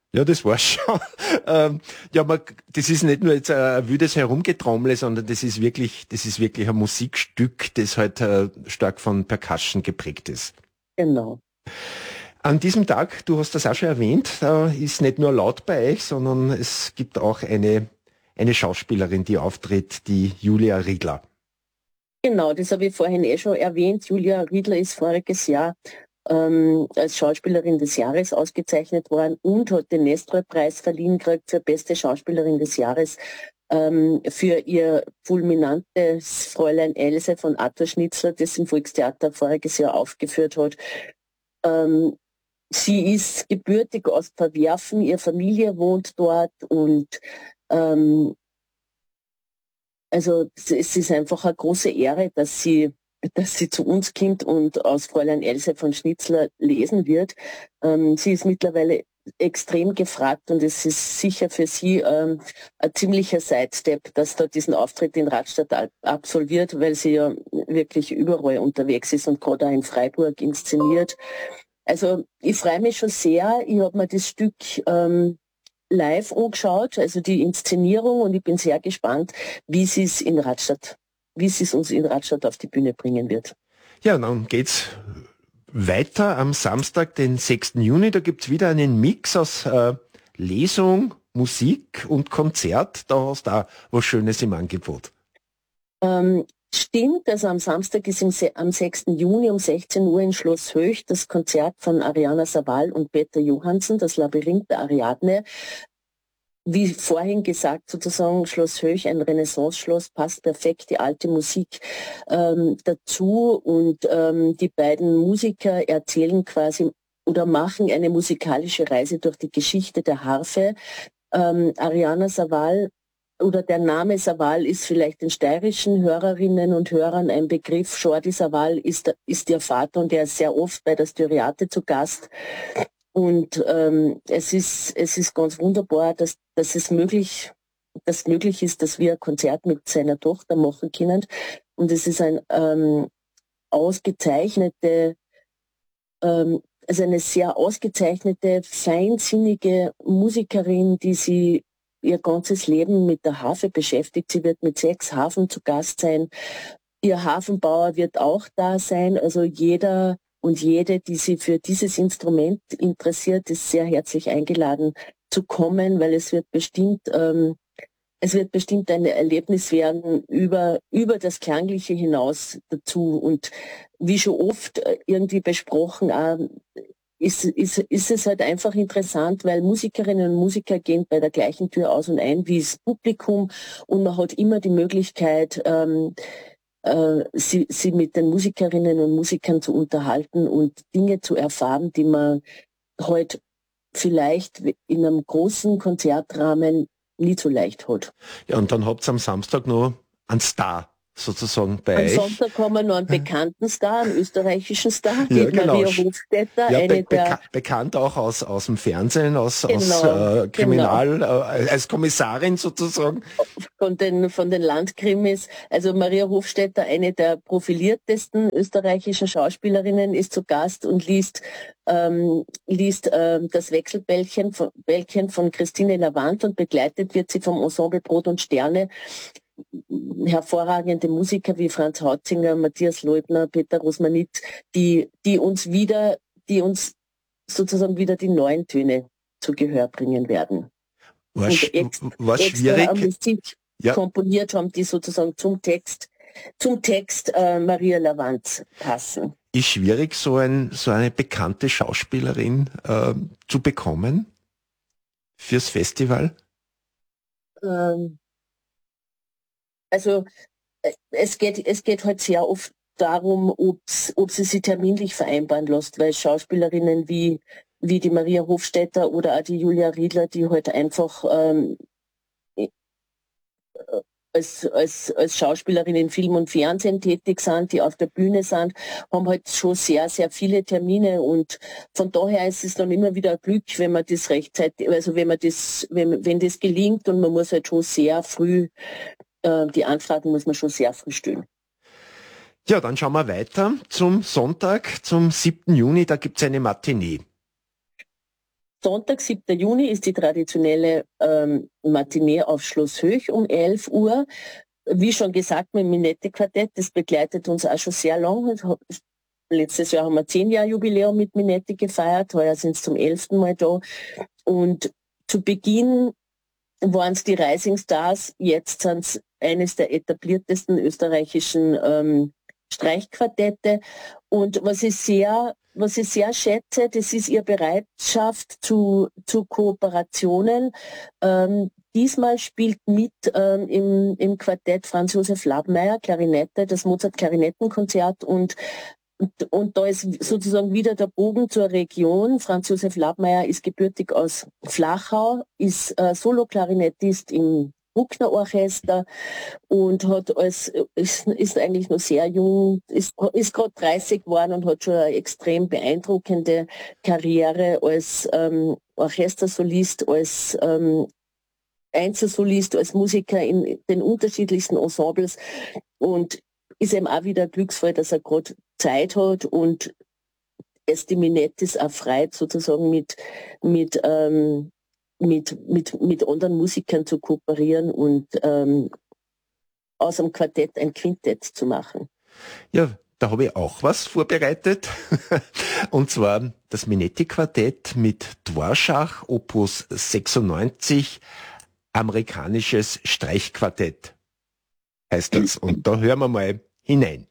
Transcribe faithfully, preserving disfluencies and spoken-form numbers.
Ja, das war's schon. ähm, ja, man, das ist nicht nur jetzt ein wüdes Herumgetrommel, sondern das ist wirklich, das ist wirklich ein Musikstück, das halt äh, stark von Percussion geprägt ist. Genau. An diesem Tag, du hast das auch schon erwähnt, da ist nicht nur laut bei euch, sondern es gibt auch eine, eine Schauspielerin, die auftritt, die Julia Riedler. Genau, das habe ich vorhin eh schon erwähnt. Julia Riedler ist voriges Jahr ähm, als Schauspielerin des Jahres ausgezeichnet worden und hat den Nestroy-Preis verliehen gekriegt für beste Schauspielerin des Jahres ähm, für ihr fulminantes Fräulein Else von Arthur Schnitzler, das im Volkstheater voriges Jahr aufgeführt hat. Ähm, sie ist gebürtig aus Verwerfen, ihre Familie wohnt dort und ähm, also es ist einfach eine große Ehre, dass sie, dass sie zu uns kommt und aus Fräulein Else von Schnitzler lesen wird. Ähm, sie ist mittlerweile extrem gefragt und es ist sicher für sie ähm, ein ziemlicher Sidestep, dass da diesen Auftritt in Radstadt absolviert, weil sie ja wirklich überall unterwegs ist und gerade auch in Freiburg inszeniert. Also ich freue mich schon sehr. Ich habe mir das Stück ähm, live angeschaut, also die Inszenierung, und ich bin sehr gespannt, wie sie es in Radstadt, wie sie es uns in Radstadt auf die Bühne bringen wird. Ja, dann geht's weiter am Samstag, den sechsten Juni. Da gibt's wieder einen Mix aus äh, Lesung, Musik und Konzert. Da hast du auch was Schönes im Angebot. Ähm, stimmt, also am Samstag ist im, am sechsten Juni um sechzehn Uhr in Schloss Höch das Konzert von Ariana Saval und Peter Johansen, das Labyrinth der Ariadne. Wie vorhin gesagt, sozusagen Schloss Höch, ein Renaissance-Schloss, passt perfekt die alte Musik ähm, dazu, und ähm, die beiden Musiker erzählen quasi oder machen eine musikalische Reise durch die Geschichte der Harfe. Ähm, Ariana Saval oder der Name Saval ist vielleicht den steirischen Hörerinnen und Hörern ein Begriff. Jordi Saval ist, ist ihr Vater und er ist sehr oft bei der Styriate zu Gast. Und ähm, es ist es ist ganz wunderbar, dass dass es möglich dass möglich ist, dass wir ein Konzert mit seiner Tochter machen können. Und es ist ein ähm, ausgezeichnete ähm, also eine sehr ausgezeichnete, feinsinnige Musikerin, die sie ihr ganzes Leben mit der Harfe beschäftigt. Sie wird mit sechs Harfen zu Gast sein. Ihr Hafenbauer wird auch da sein. Also jeder und jede, die sich für dieses Instrument interessiert, ist sehr herzlich eingeladen zu kommen, weil es wird bestimmt, ähm, es wird bestimmt ein Erlebnis werden über, über das Klangliche hinaus dazu. Und wie schon oft äh, irgendwie besprochen, äh, ist, ist, ist es halt einfach interessant, weil Musikerinnen und Musiker gehen bei der gleichen Tür aus und ein wie das Publikum, und man hat immer die Möglichkeit, ähm, äh, sie, sie mit den Musikerinnen und Musikern zu unterhalten und Dinge zu erfahren, die man heute vielleicht in einem großen Konzertrahmen nie so leicht hat. Ja, und dann habt ihr am Samstag noch einen Star sozusagen Am bei euch. Sonntag haben wir noch einen bekannten Star, einen österreichischen Star, die Ja, genau. Maria Hofstetter, Ja, be eine der, beka bekannt auch aus, aus dem Fernsehen, aus, aus genau, äh, genau, Kriminal, äh, als Kommissarin sozusagen. von den, von den Landkrimis. Also Maria Hofstetter, eine der profiliertesten österreichischen Schauspielerinnen, ist zu Gast und liest, ähm, liest ähm, das Wechselbällchen von, Bällchen von Christine Lavant, und begleitet wird sie vom Ensemble Brot und Sterne. Hervorragende Musiker wie Franz Hautzinger, Matthias Leubner, Peter Rosmanit, die, die uns wieder, die uns sozusagen wieder die neuen Töne zu Gehör bringen werden. War, Und sch ex, war extra schwierig. Musik Ja, komponiert haben, die sozusagen zum Text, zum Text äh, Maria Lavant passen. ist schwierig, so, ein, so eine bekannte Schauspielerin äh, zu bekommen fürs Festival. Ähm, also äh, es geht, es geht halt sehr oft darum, ob's, ob sie sich terminlich vereinbaren lässt, weil Schauspielerinnen wie, wie die Maria Hofstetter oder auch die Julia Riedler, die halt einfach ähm, als, als, als Schauspielerin in Film und Fernsehen tätig sind, die auf der Bühne sind, haben halt schon sehr, sehr viele Termine, und von daher ist es dann immer wieder ein Glück, wenn man das rechtzeitig, also wenn man das, wenn, wenn das gelingt, und man muss halt schon sehr früh, äh, die Anfragen muss man schon sehr früh stellen. Ja, dann schauen wir weiter zum Sonntag, zum siebten Juni, da gibt's eine Matinee. Sonntag, siebter Juni, ist die traditionelle ähm, Matinee auf Schloss Höch um elf Uhr. Wie schon gesagt, mit dem Minetti-Quartett, das begleitet uns auch schon sehr lang. Letztes Jahr haben wir zehn Jahre Jubiläum mit Minetti gefeiert, heuer sind es zum elften Mal da. Und zu Beginn waren es die Rising Stars, jetzt sind es eines der etabliertesten österreichischen ähm, Streichquartette. Und was ich sehr, was ich sehr schätze, das ist ihre Bereitschaft zu, zu Kooperationen. Ähm, diesmal spielt mit ähm, im, im Quartett Franz Josef Labmeier, Klarinette, das Mozart-Klarinettenkonzert und Und, und da ist sozusagen wieder der Bogen zur Region. Franz Josef Labmeier ist gebürtig aus Flachau, ist äh, Solo-Klarinettist im Bruckner Orchester und hat als, ist, ist eigentlich noch sehr jung, ist, ist gerade dreißig geworden und hat schon eine extrem beeindruckende Karriere als ähm, Orchestersolist, als ähm, Einzelsolist, als Musiker in den unterschiedlichsten Ensembles und ist eben auch wieder glücksvoll, dass er gerade Zeit hat und es die Minettis auch freut, sozusagen mit, mit, ähm, mit, mit, mit anderen Musikern zu kooperieren und ähm, aus einem Quartett ein Quintett zu machen. Ja, da habe ich auch was vorbereitet. Und zwar das Minetti-Quartett mit Dvorak, Opus sechsundneunzig, amerikanisches Streichquartett heißt das. Und da hören wir mal hinein.